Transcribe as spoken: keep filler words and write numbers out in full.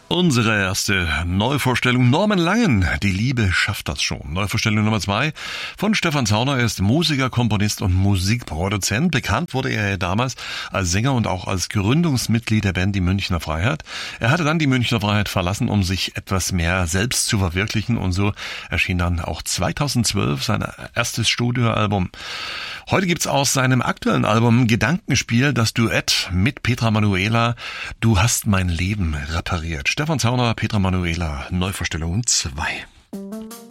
Unsere erste Neuvorstellung, Norman Langen, Die Liebe schafft das schon. Neuvorstellung Nummer zwei von Stefan Zauner. Er ist Musiker, Komponist und Musikproduzent. Bekannt wurde er ja damals als Sänger und auch als Gründungsmitglied der Band Die Münchner Freiheit. Er hatte dann die Münchner Freiheit verlassen, um sich etwas mehr selbst zu verwirklichen, und so erschien dann auch zweitausendzwölf sein erstes Studioalbum. Heute gibt's aus seinem aktuellen Album Gedankenspiel das Duett mit Petra Manuela, Du hast mein Leben repariert. Stefan Zauner, Petra Manuela, Neuvorstellung zwei.